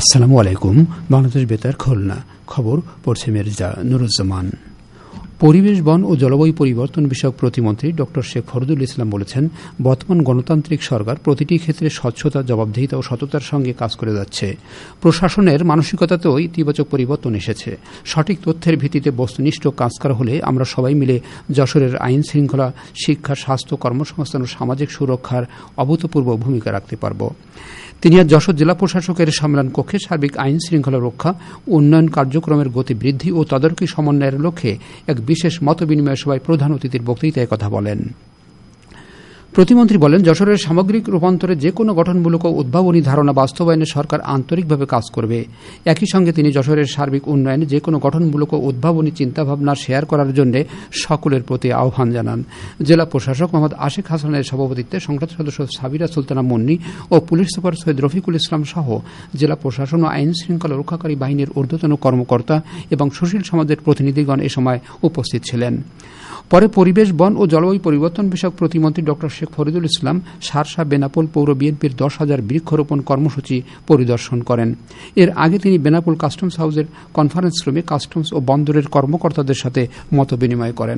আসসালামু আলাইকুম। বাংলাদেশ বেতার খুলনা খবর পড়ছে মির্জা নুরুজ্জামান। পরিবেশ, বন ও জলবায়ু পরিবর্তন বিষয়ক প্রতিমন্ত্রী ড শেখ ফরদুল ইসলাম বলেছেন, বর্তমান গণতান্ত্রিক সরকার প্রতিটি ক্ষেত্রে স্বচ্ছতা, জবাবদিহিতা ও সততার সঙ্গে কাজ করে যাচ্ছে। প্রশাসনের মানসিকতাতেও ইতিবাচক পরিবর্তন এসেছে। সঠিক তথ্যের ভিত্তিতে বস্তুনিষ্ঠ কাজ করা হলে আমরা সবাই মিলে যশোরের আইন শৃঙ্খলা, শিক্ষা, স্বাস্থ্য, কর্মসংস্থান ও সামাজিক সুরক্ষার অভূতপূর্ব ভূমিকা রাখতে পারব। তিনি আজ যশোর জেলা প্রশাসকের সম্মেলন কক্ষে সার্বিক আইন শৃঙ্খলা রক্ষা, উন্নয়ন কার্যক্রমের গতি বৃদ্ধি ও তদারকি সমন্বয়ের লক্ষ্যে এক বিশেষ মতবিনিময় সভায় প্রধান অতিথির বক্তৃতায় কথা বলেন। প্রতিমন্ত্রী বলেন, যশোরের সামগ্রিক রূপান্তরে যে কোনো গঠনমূলক ও উদ্ভাবনী ধারণা বাস্তবায়নে সরকার আন্তরিকভাবে কাজ করবে। একই সঙ্গে তিনি যশোরের সার্বিক উন্নয়নে যে কোনো গঠনমূলক ও উদ্ভাবনী চিন্তাভাবনা শেয়ার করার জন্য সকলের প্রতি আহ্বান জানান। জেলা প্রশাসক মোহাম্মদ আশিক হাসানের সভাপতিত্বে সংসদ সদস্য সাবিরা সুলতানা মুন্নি ও পুলিশ সুপার সৈয়দ রফিকুল ইসলাম সহ জেলা প্রশাসন ও আইন শৃঙ্খলা রক্ষাকারী বাহিনীর ঊর্ধ্বতন কর্মকর্তা এবং সুশীল সমাজের প্রতিনিধিগণ এ সময় উপস্থিত ছিলেন। পরে পরিবেশ, বন ও জলবায়ু পরিবর্তন বিষয়ক প্রতিমন্ত্রী ড শেখ ফরিদুল ইসলাম শার্শা বেনাপোল পৌর বিএনপির 10,000 বৃক্ষরোপণ কর্মসূচি পরিদর্শন করেন। এর আগে তিনি বেনাপোল কাস্টমস হাউসের কনফারেন্স রুমে কাস্টমস ও বন্দরের কর্মকর্তাদের সাথে মতবিনিময় করেন।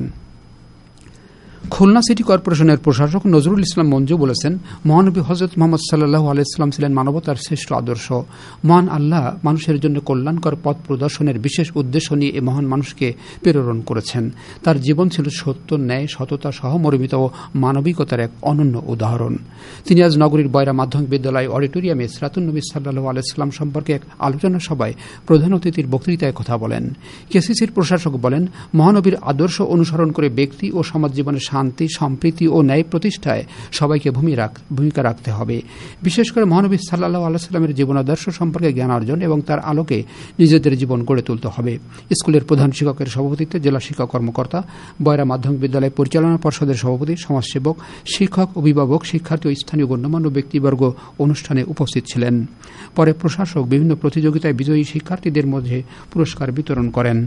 খুলনা সিটি কর্পোরেশনের প্রশাসক নজরুল ইসলাম মঞ্জু বলেছেন, মহানবী হযরত মুহাম্মদ সাল্লাল্লাহু আলাইহি ওয়াসাল্লাম ছিলেন মানবতার শ্রেষ্ঠ আদর্শ। মহান আল্লাহ মানুষের জন্য কল্যাণকর পথ প্রদর্শনের বিশেষ উদ্দেশ্য নিয়ে এ মহান মানুষকে প্রেরণ করেছেন। তার জীবন ছিল সত্য, ন্যায়, সততা, সহমর্মিতা ও মানবিকতার এক অনন্য উদাহরণ। তিনি আজ নগরীর বয়রা মাধ্যমিক বিদ্যালয় অডিটোরিয়ামে সিরাতুন নবী সাল্লাল্লাহু আলাইহি ওয়াসাল্লাম সম্পর্কে এক আলোচনা সভায় প্রধান অতিথির বক্তৃতায় কথা বলেন। কেসিসির প্রশাসক বলেন, মহানবীর আদর্শ অনুসরণ করে ব্যক্তি ও সমাজ জীবনে শান্তি, সম্প্রীতি ও ন্যায় প্রতিষ্ঠায় সবাইকে ভূমিকা রাখতে হবে। বিশেষ করে মহানবী সাল্লাল্লাহু আলাইহি ওয়াসাল্লামের জীবনাদর্শ সম্পর্কে জ্ঞান অর্জন এবং তার আলোকে নিজেদের জীবন গড়ে তুলতে হবে। স্কুলের প্রধান শিক্ষকের সভাপতিত্বে জেলা শিক্ষা কর্মকর্তা, বয়রা মাধ্যমিক বিদ্যালয় পরিচালনা পর্ষদের সভাপতি, সমাজসেবক, শিক্ষক, অভিভাবক, শিক্ষার্থী ও স্থানীয় গণ্যমান্য ব্যক্তিবর্গ অনুষ্ঠানে উপস্থিত ছিলেন। পরে প্রশাসক বিভিন্ন প্রতিযোগিতায় বিজয়ী শিক্ষার্থীদের মধ্যে পুরস্কার বিতরণ করেন।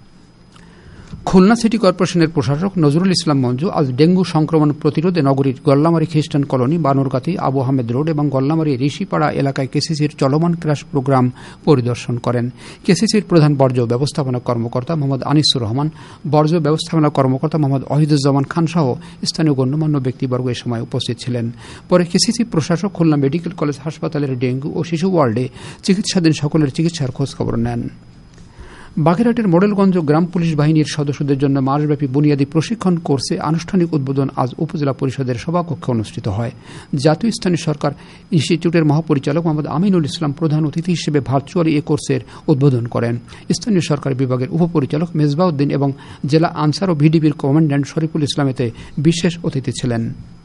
খুলনা সিটি কর্পোরেশনের প্রশাসক নজরুল ইসলাম মঞ্জু আজ ডেঙ্গু সংক্রমণ প্রতিরোধে নগরীর গল্লামারী খ্রিস্টান কলোনি, বানরগাতি, আবু আহমেদ রোড এবং গল্লামারী ঋষিপাড়া এলাকায় কেসিসির চলমান ক্রাশ প্রোগ্রাম পরিদর্শন করেন। কেসিসির প্রধান বর্জ্য ব্যবস্থাপনা কর্মকর্তা মোহাম্মদ আনিসুর রহমান, বর্জ্য ব্যবস্থাপনা কর্মকর্তা মোহাম্মদ ওয়াহিদুজ্জামান খান সহ স্থানীয় গণ্যমান্য ব্যক্তিবর্গ এ সময় উপস্থিত ছিলেন। পরে কেসিসি প্রশাসক খুলনা মেডিকেল কলেজ হাসপাতালের ডেঙ্গু ও শিশু ওয়ার্ডে চিকিৎসাধীন সকলের চিকিৎসার খোঁজখবর নেন। বাগেরহাটের মোডেলগঞ্জ গ্রাম পুলিশ বাহিনীর সদস্যদের জন্য মাসব্যাপী বুনিয়াদী প্রশিক্ষণ কোর্সে আনুষ্ঠানিক উদ্বোধন আজ উপজেলা পরিষদের সভাকক্ষে অনুষ্ঠিত হয়। জাতীয় স্থানীয় সরকার ইনস্টিটিউটের মহাপরিচালক মোহাম্মদ আমিনুল ইসলাম প্রধান অতিথি হিসেবে ভার্চুয়ালি এ কোর্সের উদ্বোধন করেন। স্থানীয় সরকার বিভাগের উপপরিচালক মেজবাউদ্দিন এবং জেলা আনসার ও ভিডিপির কমান্ড্যান্ট শরীফুল ইসলাম এতে বিশেষ অতিথি ছিলেন।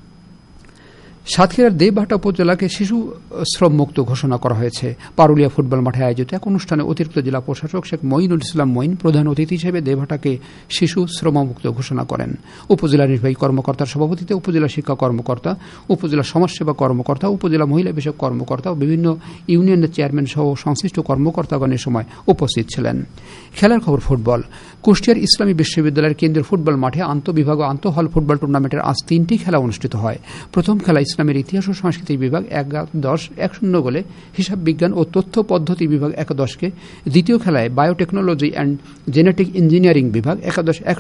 সাতক্ষীরার দেবহাটা উপজেলাকে শিশু শ্রম মুক্ত ঘোষণা করা হয়েছে। পারুলিয়া ফুটবল মাঠে আয়োজিত এক অনুষ্ঠানে অতিরিক্ত জেলা প্রশাসক শেখ মঈনুল ইসলাম মঈন প্রধান অতিথি হিসেবে দেবহাটাকে শিশু শ্রমমুক্ত ঘোষণা করেন। উপজেলা নির্বাহী কর্মকর্তার সভাপতিত্বে উপজেলা শিক্ষা কর্মকর্তা, উপজেলা সমাজসেবা কর্মকর্তা, উপজেলা মহিলা বিষয়ক কর্মকর্তা ও বিভিন্ন ইউনিয়নের চেয়ারম্যান সহ সংশ্লিষ্ট কর্মকর্তাগণ এ সময় উপস্থিত ছিলেন। খেলার খবর ফুটবল। কুষ্টিয়ার ইসলামী বিশ্ববিদ্যালয়ের কেন্দ্রীয় ফুটবল মাঠে আন্তঃবিভাগ ও আন্তঃহল ফুটবল টুর্নামেন্টের আজ 3টি খেলা অনুষ্ঠিত হয়। প্রথম খেলা ইসলামের ইতিহাস ও সংস্কৃতি বিভাগ 11-10 গোলে হিসাব বিজ্ঞান ও তথ্য পদ্ধতি বিভাগ 11-10কে, দ্বিতীয় খেলায় বায়োটেকনোলজি অ্যান্ড জেনেটিক ইঞ্জিনিয়ারিং বিভাগ 11-1